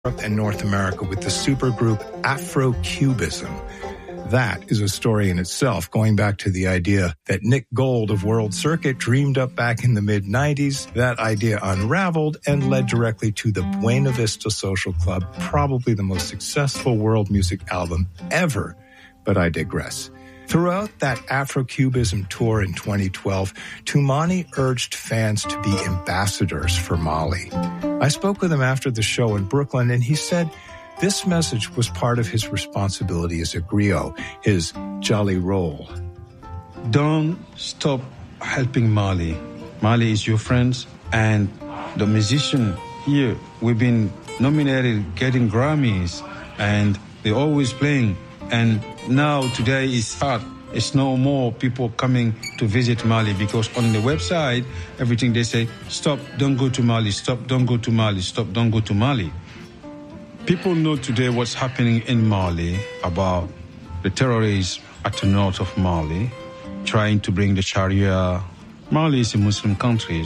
Europe and North America with the supergroup Afro-Cubism. That is a story in itself, going back to the idea that Nick Gold of World Circuit dreamed up back in the mid-90s. That idea unraveled and led directly to the Buena Vista Social Club, probably the most successful world music album ever. But I digress. Throughout that Afro-Cubism tour in 2012, Toumani urged fans to be ambassadors for Mali. I spoke with him after the show in Brooklyn, and he said this message was part of his responsibility as a griot, his jolly role. Don't stop helping Mali. Mali is your friends, and the musician here, we've been nominated, getting Grammys, and they're always playing. And now today is hard. It's no more people coming to visit Mali because on the website, everything they say, stop, don't go to Mali, stop, don't go to Mali, stop, don't go to Mali. People know today what's happening in Mali about the terrorists at the north of Mali, trying to bring the Sharia. Mali is a Muslim country,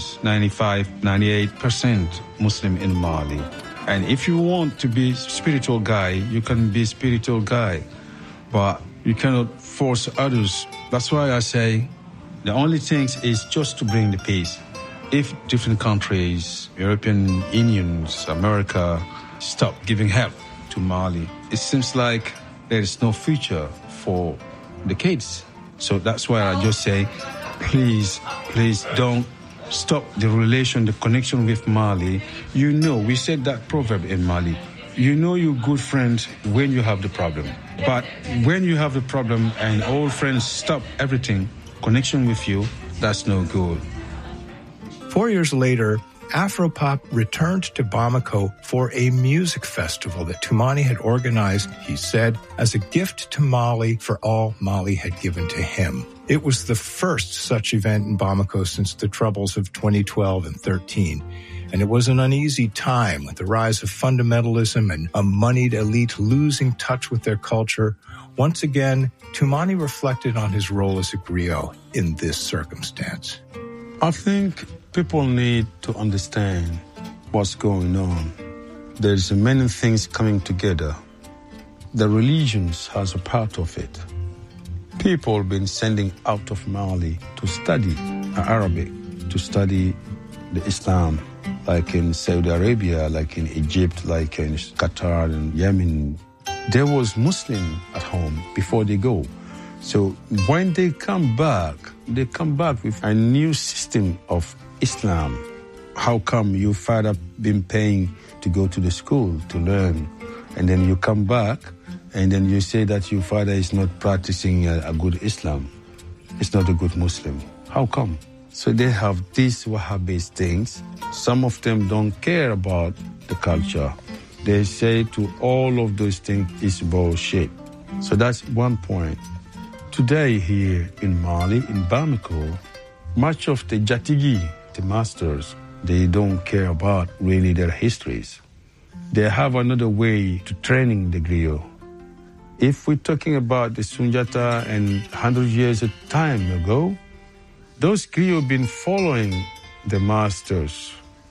98% Muslim in Mali. And if you want to be a spiritual guy, you can be a spiritual guy. But you cannot force others. That's why I say the only thing is just to bring the peace. If different countries, European Unions, America, stop giving help to Mali, it seems like there is no future for the kids. So that's why I just say, please don't stop the relation, the connection with Mali. You know, we said that proverb in Mali. You know you're good friends when you have the problem. But when you have the problem and old friends stop everything, connection with you, that's no good. 4 years later, Afropop returned to Bamako for a music festival that Toumani had organized, he said, as a gift to Mali for all Mali had given to him. It was the first such event in Bamako since the troubles of 2012 and 13. And it was an uneasy time with the rise of fundamentalism and a moneyed elite losing touch with their culture. Once again, Toumani reflected on his role as a griot in this circumstance. I think people need to understand what's going on. There's many things coming together. The religions has a part of it. People have been sending out of Mali to study Arabic, to study the Islam, like in Saudi Arabia, like in Egypt, like in Qatar and Yemen. There was Muslim at home before they go. So when they come back with a new system of Islam. How come your father been paying to go to the school to learn, and then you come back and then you say that your father is not practicing a good Islam? It's not a good Muslim. How come? So they have these Wahhabist things. Some of them don't care about the culture. They say to all of those things is bullshit. So that's one point. Today here in Mali, in Bamako, much of the Jatigi, the masters, they don't care about really their histories. They have another way to training the griot. If we're talking about the Sunjata and 100 years of time ago, those griots have been following the masters.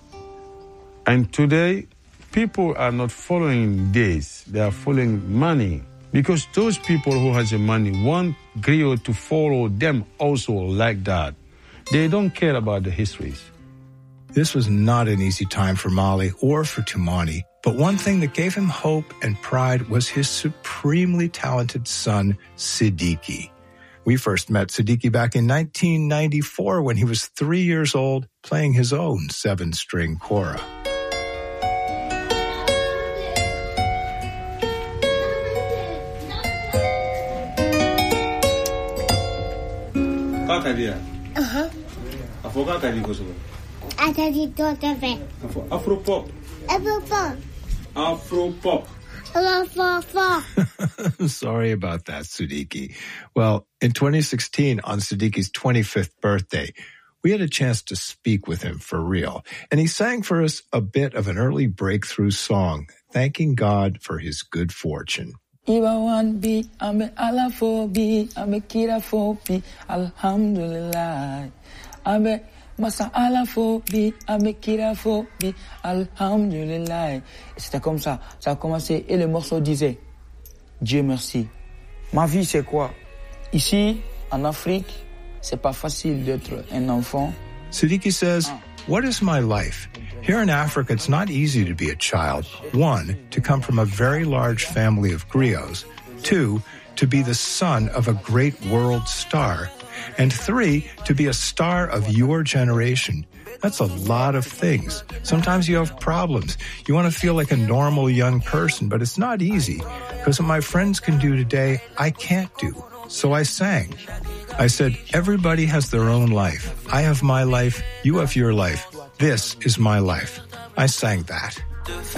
And today, people are not following this. They are following money. Because those people who has the money want griot to follow them also like that. They don't care about the histories. This was not an easy time for Mali or for Toumani, but one thing that gave him hope and pride was his supremely talented son, Sidiki. We first met Sidiki back in 1994 when he was 3 years old, playing his own 7-string kora. Uh-huh. Afropop. Sorry about that, Sidiki. Well, in 2016, on Sidiki's 25th birthday, we had a chance to speak with him for real. And he sang for us a bit of an early breakthrough song, thanking God for his good fortune. Iba one beat, I'm a ala 4 beat, I'm a kira 4 beat, alhamdulillah. I'm a Masa alafobi, amekirafobi, alhamdulillah. Et c'était comme ça. Ça a commencé et le morceau disait, Dieu merci. Ma vie c'est quoi? Ici, en Afrique, c'est pas facile d'être un enfant. Siddiqui says, what is my life? Here in Africa, it's not easy to be a child. 1, to come from a very large family of griots. 2, to be the son of a great world star. And 3, to be a star of your generation. That's a lot of things. Sometimes you have problems. You want to feel like a normal young person, but it's not easy. Because what my friends can do today, I can't do. So I sang. I said, everybody has their own life. I have my life. You have your life. This is my life. I sang that.